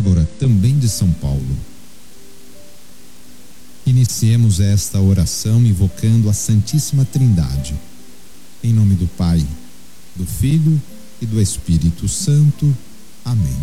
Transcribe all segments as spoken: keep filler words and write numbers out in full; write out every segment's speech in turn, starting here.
Bárbara, também de São Paulo. Iniciemos esta oração invocando a Santíssima Trindade. Em nome do Pai, do Filho e do Espírito Santo. Amém.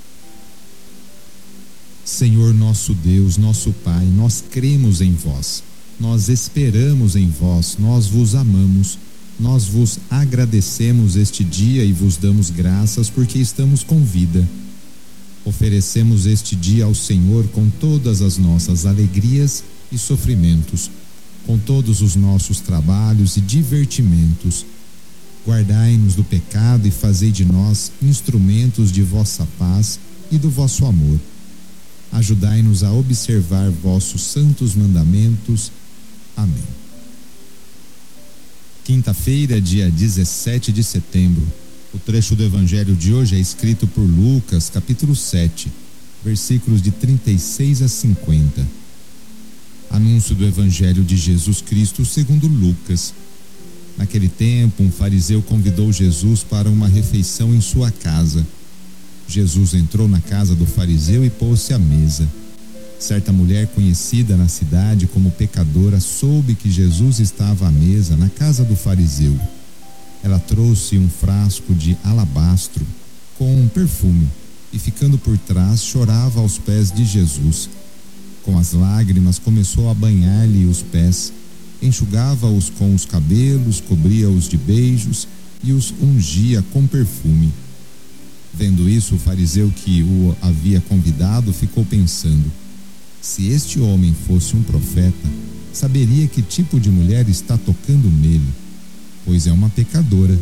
Senhor nosso Deus, nosso Pai, nós cremos em vós, nós esperamos em vós, nós vos amamos, nós vos agradecemos este dia e vos damos graças porque estamos com vida. Oferecemos este dia ao Senhor com todas as nossas alegrias e sofrimentos, com todos os nossos trabalhos e divertimentos. Guardai-nos do pecado e fazei de nós instrumentos de vossa paz e do vosso amor. Ajudai-nos a observar vossos santos mandamentos. Amém. Quinta-feira, dia dezessete de setembro. O trecho do Evangelho de hoje é escrito por Lucas, capítulo sete, versículos de trinta e seis a cinquenta. Anúncio do Evangelho de Jesus Cristo segundo Lucas. Naquele tempo, um fariseu convidou Jesus para uma refeição em sua casa. Jesus entrou na casa do fariseu e pôs-se à mesa. Certa mulher conhecida na cidade como pecadora soube que Jesus estava à mesa na casa do fariseu. Ela trouxe um frasco de alabastro com um perfume e, ficando por trás, chorava aos pés de Jesus. Com as lágrimas começou a banhar-lhe os pés, enxugava-os com os cabelos, cobria-os de beijos e os ungia com perfume. Vendo isso, o fariseu que o havia convidado ficou pensando: se este homem fosse um profeta, saberia que tipo de mulher está tocando nele, pois é uma pecadora.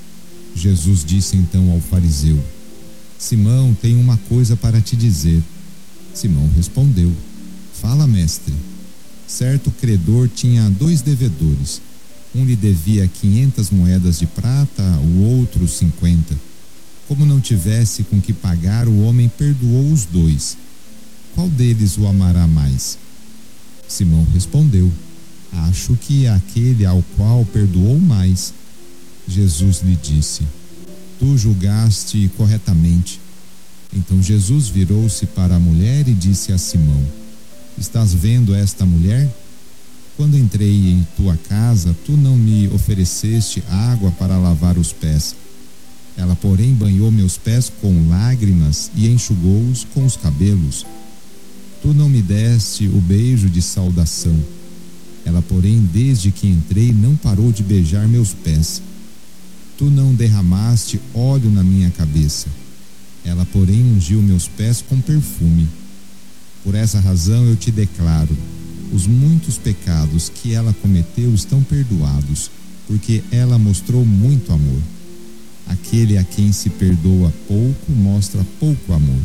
Jesus disse então ao fariseu: Simão, tenho uma coisa para te dizer. Simão respondeu: fala, mestre. Certo credor tinha dois devedores. Um lhe devia quinhentas moedas de prata, o outro cinquenta. Como não tivesse com que pagar, o homem perdoou os dois. Qual deles o amará mais? Simão respondeu: acho que é aquele ao qual perdoou mais. Jesus lhe disse: tu julgaste corretamente. Então Jesus virou-se para a mulher e disse a Simão: estás vendo esta mulher? Quando entrei em tua casa, tu não me ofereceste água para lavar os pés. Ela, porém, banhou meus pés com lágrimas e enxugou-os com os cabelos. Tu não me deste o beijo de saudação. Ela, porém, desde que entrei, não parou de beijar meus pés. Tu não derramaste óleo na minha cabeça. Ela, porém, ungiu meus pés com perfume. Por essa razão eu te declaro: os muitos pecados que ela cometeu estão perdoados, porque ela mostrou muito amor. Aquele a quem se perdoa pouco mostra pouco amor.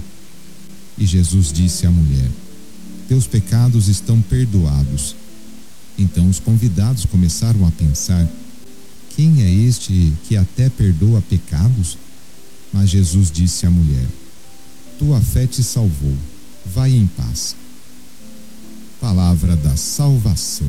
E Jesus disse à mulher: teus pecados estão perdoados. Então os convidados começaram a pensar: quem é este que até perdoa pecados? Mas Jesus disse à mulher: tua fé te salvou. Vai em paz. Palavra da salvação.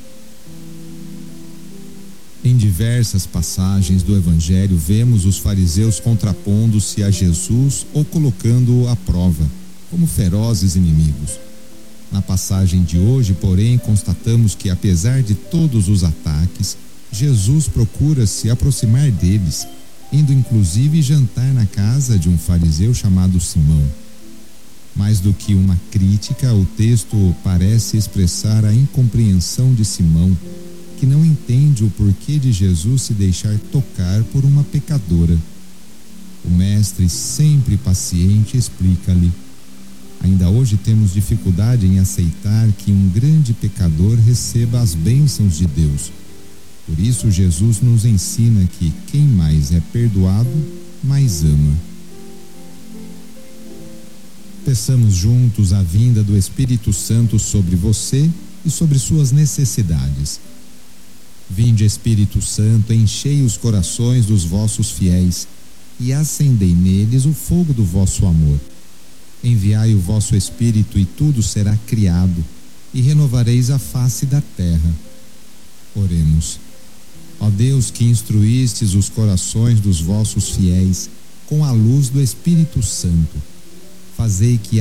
Em diversas passagens do Evangelho vemos os fariseus contrapondo-se a Jesus ou colocando-o à prova, como ferozes inimigos. Na passagem de hoje, porém, constatamos que, apesar de todos os ataques, Jesus procura se aproximar deles, indo inclusive jantar na casa de um fariseu chamado Simão. Mais do que uma crítica, o texto parece expressar a incompreensão de Simão, que não entende o porquê de Jesus se deixar tocar por uma pecadora. O mestre, sempre paciente, explica-lhe: ainda hoje temos dificuldade em aceitar que um grande pecador receba as bênçãos de Deus. Por isso, Jesus nos ensina que quem mais é perdoado, mais ama. Peçamos juntos a vinda do Espírito Santo sobre você e sobre suas necessidades. Vinde, Espírito Santo, enchei os corações dos vossos fiéis e acendei neles o fogo do vosso amor. Enviai o vosso Espírito e tudo será criado, e renovareis a face da terra. Oremos. Ó Deus, que instruístes os corações dos vossos fiéis com a luz do Espírito Santo, fazei que